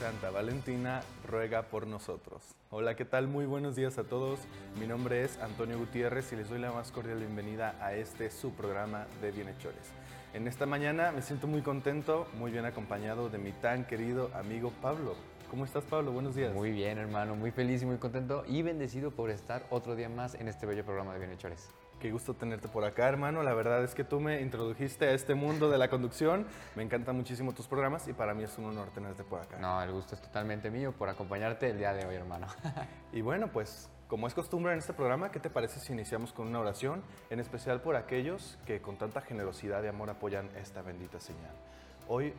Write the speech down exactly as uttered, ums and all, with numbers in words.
Santa Valentina ruega por nosotros. Hola, ¿qué tal? Muy buenos días a todos. Mi nombre es Antonio Gutiérrez y les doy la más cordial bienvenida a este su programa de Bienhechores. En esta mañana me siento muy contento, muy bien acompañado de mi tan querido amigo Pablo. ¿Cómo estás, Pablo? Buenos días. Muy bien, hermano, muy feliz y muy contento y bendecido por estar otro día más en este bello programa de Bienhechores. Qué gusto tenerte por acá, hermano. La verdad es que tú me introdujiste a este mundo de la conducción. Me encantan muchísimo tus programas y para mí es un honor tenerte por acá. No, el gusto es totalmente mío por acompañarte el día de hoy, hermano. Y bueno, pues como es costumbre en este programa, ¿qué te parece si iniciamos con una oración? En especial por aquellos que con tanta generosidad y amor apoyan esta bendita señal. Hoy